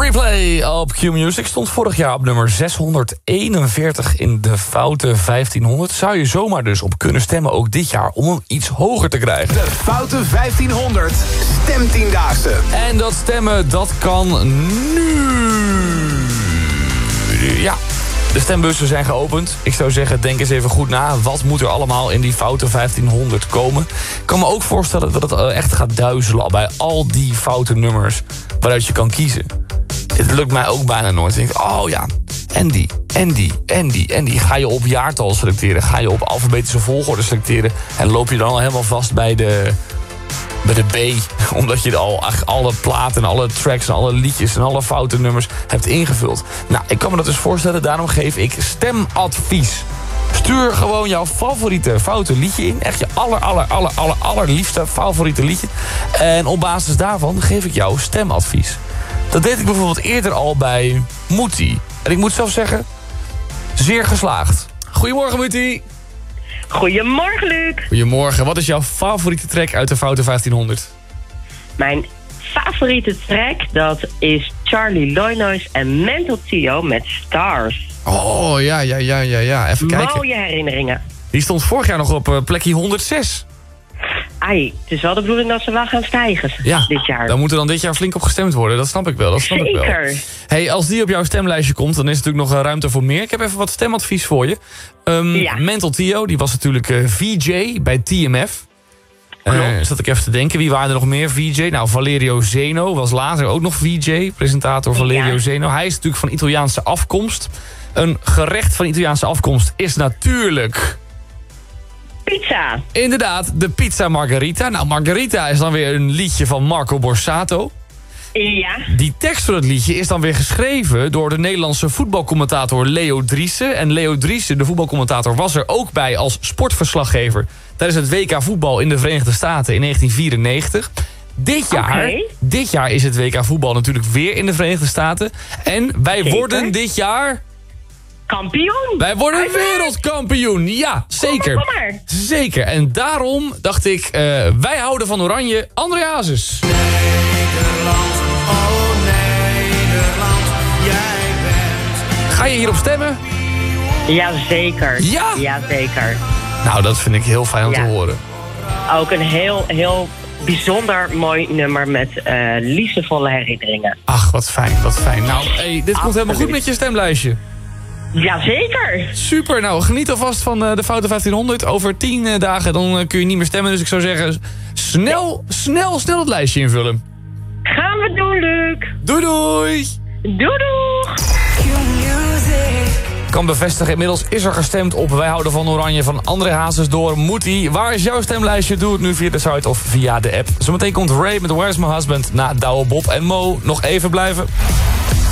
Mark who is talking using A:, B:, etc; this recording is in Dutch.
A: Replay op Q-Music stond vorig jaar op nummer 641 in de foute 1500. Zou je zomaar dus op kunnen stemmen ook dit jaar om hem iets hoger te krijgen.
B: De foute 1500 stemtiendaagse.
A: En dat stemmen, dat kan nu. Ja, de stembussen zijn geopend. Ik zou zeggen, denk eens even goed na. Wat moet er allemaal in die foute 1500 komen? Ik kan me ook voorstellen dat het echt gaat duizelen bij al die foute nummers waaruit je kan kiezen. Het lukt mij ook bijna nooit. Ik denk, oh ja, en die. Ga je op jaartal selecteren? Ga je op alfabetische volgorde selecteren? En loop je dan al helemaal vast bij de B, omdat je al alle platen, alle tracks en alle liedjes en alle foute nummers hebt ingevuld. Nou, ik kan me dat dus voorstellen, daarom geef ik stemadvies. Stuur gewoon jouw favoriete foute liedje in. Echt je allerliefste favoriete liedje. En op basis daarvan geef ik jou stemadvies. Dat deed ik bijvoorbeeld eerder al bij Moetie. En ik moet zelf zeggen, zeer geslaagd. Goedemorgen, Moetie.
C: Goedemorgen, Luc.
A: Goedemorgen. Wat is jouw favoriete track uit de foute 1500?
C: Mijn favoriete track, dat is Charlie Loynoise en Mental Theo met Stars.
A: Oh, ja. Even kijken.
C: Mooie herinneringen.
A: Die stond vorig jaar nog op plekje 106.
C: Ai, het is wel de bedoeling dat ze wel gaan stijgen dit jaar.
A: Dan moet er dan dit jaar flink op gestemd worden. Dat snap ik wel.
C: Zeker.
A: Hey, als die op jouw stemlijstje komt, dan is er natuurlijk nog ruimte voor meer. Ik heb even wat stemadvies voor je. Mental Theo, die was natuurlijk VJ bij TMF. Zat ik even te denken, wie waren er nog meer VJ? Nou, Valerio Zeno was later ook nog VJ. Presentator Valerio Zeno. Hij is natuurlijk van Italiaanse afkomst. Een gerecht van Italiaanse afkomst is natuurlijk
C: pizza.
A: Inderdaad, de pizza margherita. Nou, margherita is dan weer een liedje van Marco Borsato.
C: Ja.
A: Die tekst van het liedje is dan weer geschreven door de Nederlandse voetbalcommentator Leo Driessen. En Leo Driessen, de voetbalcommentator, was er ook bij als sportverslaggever tijdens het WK voetbal in de Verenigde Staten in 1994. Dit jaar is het WK voetbal natuurlijk weer in de Verenigde Staten. En wij worden dit jaar
C: kampioen.
A: Wij worden wereldkampioen. Ja, zeker.
C: Kom maar.
A: Zeker. En daarom dacht ik, wij houden van Oranje. André Hazes.
D: Nederland, oh Nederland, jij bent.
A: Ga je hierop stemmen?
C: Jazeker.
A: Ja?
C: Jazeker.
A: Nou, dat vind ik heel fijn om te horen.
C: Ook een heel bijzonder mooi nummer met liefdevolle herinneringen.
A: Ach, wat fijn, wat fijn. Nou, hey, dit komt helemaal goed met je stemlijstje.
C: Jazeker.
A: Super, nou geniet alvast van de foute 1500. Over 10 dagen dan kun je niet meer stemmen. Dus ik zou zeggen, snel het lijstje invullen.
C: Gaan we doen, Luc.
A: Doei doei.
C: Doei.
A: Ik kan bevestigen, inmiddels is er gestemd op Wij houden van Oranje van André Hazes door Moetie. Waar is jouw stemlijstje? Doe het nu via de site of via de app. Zometeen komt Ray met Where's My Husband na Douwe Bob en Mo. Nog even blijven.